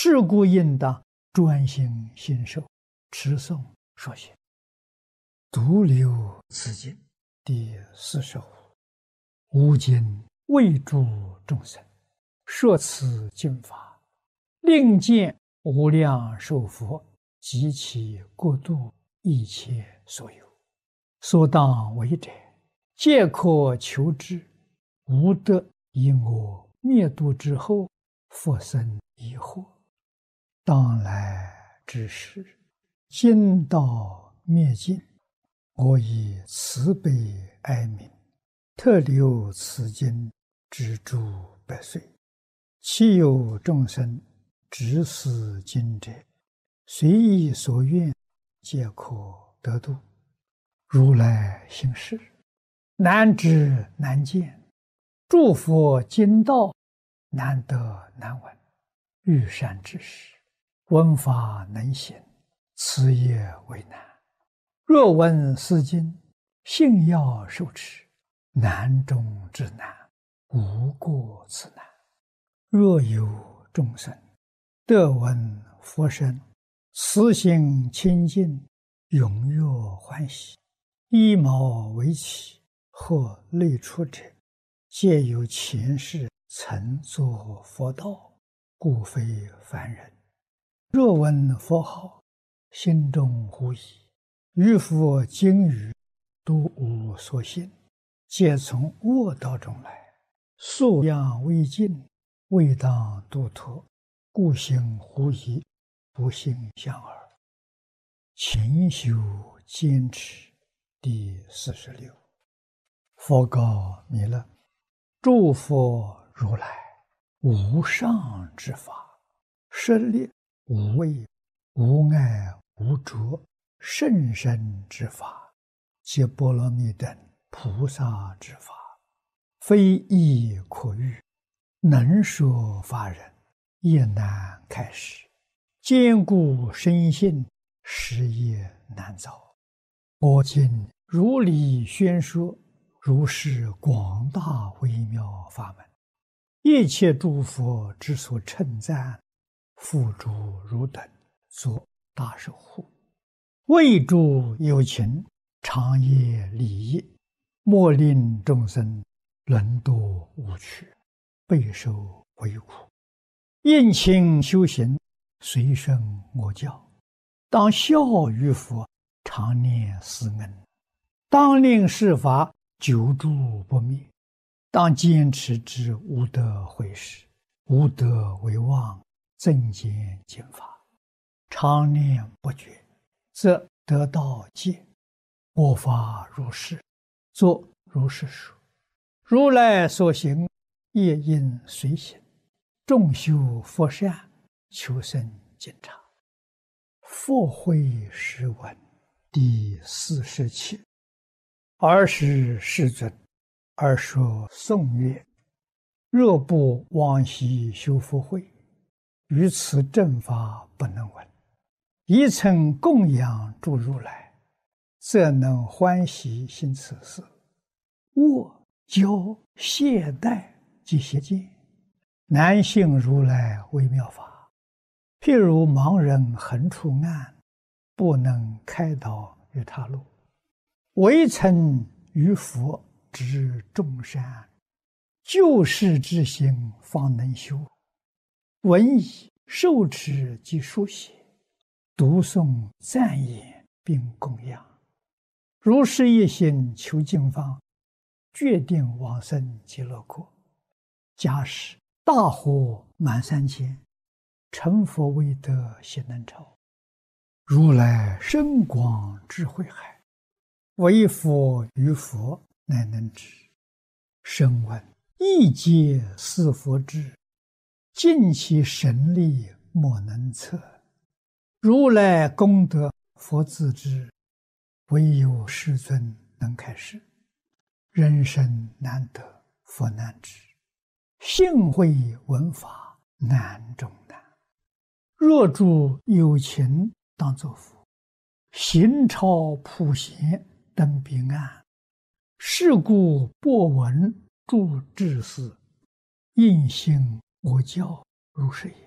是故应当专心信受，持诵说行。独留此经第45。吾今为诸众生说此经法，令见无量寿佛及其国度一切所有，所当为者，皆可求之。无得因我灭度之后，复生疑惑。当来之时，经道灭尽，我以慈悲哀悯，特留此经之诸百岁。其有众生执此经者，随意所愿，皆可得度。如来行事，难知难见，诸佛经道难得难闻。欲善知识，闻法能行，此也为难。若闻是经，信要受持，难中之难，无过此难。若有众生得闻佛声，慈心清净，踊跃欢喜，依毛为起或类出者，皆有前世曾作佛道，故非凡人。若闻佛号，心中狐疑，于佛经语都无所信，皆从恶道中来，素养未尽，未当度脱，故行狐疑，不信相耳。勤修坚持第46。佛告弥勒：诸佛如来无上之法，舍利无畏无碍无着甚深之法，皆波罗蜜等菩萨之法，非易可喻，能说法人也难开示。坚固深信，实业难造。我今如理宣说，如是广大微妙法门，一切诸佛之所称赞，付诸汝等作大守护。为诸有情，长夜利益，莫令众生沦堕无趣，备受为苦。应勤修行，随顺我教，当效于佛，常念思恩，当令世法久住不灭，当坚持之无得毁失，无得为妄，增减经法，常念不绝，则得道戒。我法如是，作如是说。如来所行，业应随行。众修佛善，求生经常。佛慧诗文第47。尔时世尊，而说颂曰：若不往昔修福慧，于此正法不能闻。一曾供养诸如来，则能欢喜行此事。我教懈怠及邪见，难信如来微妙法。譬如盲人横出暗，不能开导于他路。唯曾于佛知众善，救世之心方能修。闻已受持及书写，读诵赞言并供养。如是一心求经方，决定往生极乐国。假使大火满3千，成佛未得悉能超。如来深广智慧海，唯佛于佛乃能知。声闻亦皆似佛智，尽其神力莫能测。如来功德佛自知，唯有世尊能开示。人生难得佛难知，信会闻法难中难。若诸有情当作佛，行超普贤登彼岸。是故播闻诸智士，应信我教如是也。